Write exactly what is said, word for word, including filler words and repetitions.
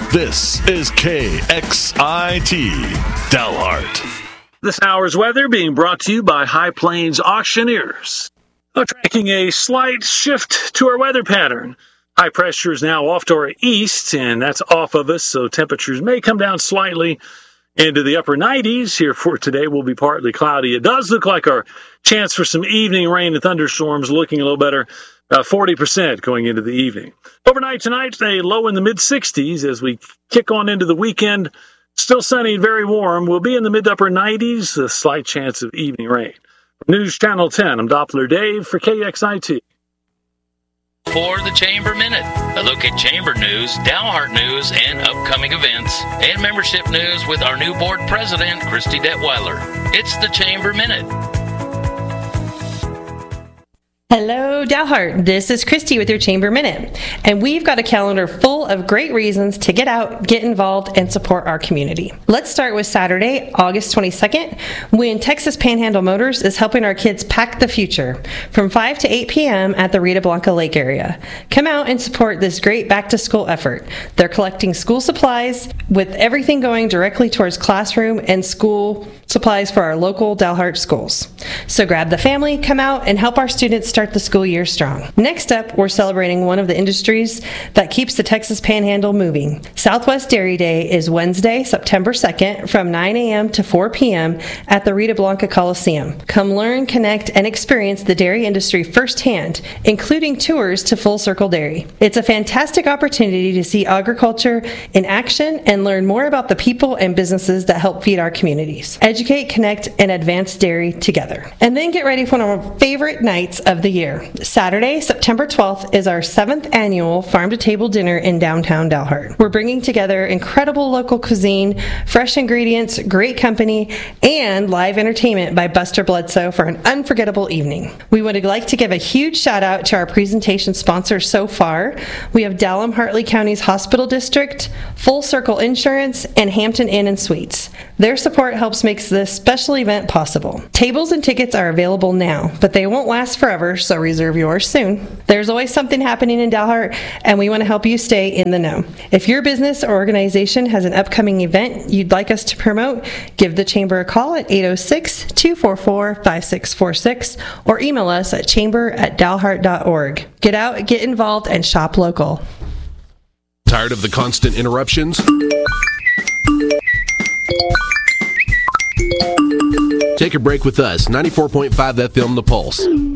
This is K X I T, Dalhart. This hour's weather being brought to you by High Plains Auctioneers. We're tracking a slight shift to our weather pattern. High pressure is now off to our east, and that's off of us, so temperatures may come down slightly into the upper nineties. Here for today will be partly cloudy. It does look like our chance for some evening rain and thunderstorms looking a little better, about forty percent going into the evening. Overnight tonight, a low in the mid sixties as we kick on into the weekend. Still sunny and very warm. We'll be in the mid to upper nineties, a slight chance of evening rain. From News Channel ten, I'm Doppler Dave for K X I T. For the Chamber Minute, a look at Chamber news, Dalhart news, and upcoming events, and membership news with our new board president, Christy Detweiler. It's the Chamber Minute. Hello, Dalhart. This is Christy with your Chamber Minute, and we've got a calendar full of great reasons to get out, get involved, and support our community. Let's start with Saturday, August twenty-second, when Texas Panhandle Motors is helping our kids pack the future from five to eight p.m. at the Rita Blanca Lake area. Come out and support this great back-to-school effort. They're collecting school supplies with everything going directly towards classroom and school supplies for our local Dalhart schools. So grab the family, come out, and help our students start the school year strong. Next up, we're celebrating one of the industries that keeps the Texas Panhandle moving. Southwest Dairy Day is Wednesday, September second from nine a.m. to four p.m. at the Rita Blanca Coliseum. Come learn, connect, and experience the dairy industry firsthand, including tours to Full Circle Dairy. It's a fantastic opportunity to see agriculture in action and learn more about the people and businesses that help feed our communities. Educate, connect, and advance dairy together. And then get ready for one of our favorite nights of the year. Saturday, September twelfth is our seventh annual Farm to Table Dinner in downtown Dalhart. We're bringing together incredible local cuisine, fresh ingredients, great company, and live entertainment by Buster Bledsoe for an unforgettable evening. We would like to give a huge shout out to our presentation sponsors so far. We have Dalham Hartley County's Hospital District, Full Circle Insurance, and Hampton Inn and Suites. Their support helps make this special event possible. Tables and tickets are available now, but they won't last forever, so reserve yours soon. There's always something happening in Dalhart, and we want to help you stay in the know. If your business or organization has an upcoming event you'd like us to promote, give the Chamber a call at eight oh six, two four four, five six four six or email us at chamber at dalhart dot org. Get out, get involved, and shop local. Tired of the constant interruptions? Take a break with us, ninety-four point five F M The Pulse.